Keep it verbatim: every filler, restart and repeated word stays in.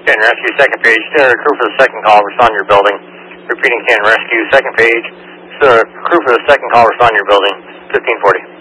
Canton Rescue, second page. Sooner crew for the second call, respond to your building. Repeating Canton Rescue, second page. Sooner crew for the second call, respond to your building. fifteen forty.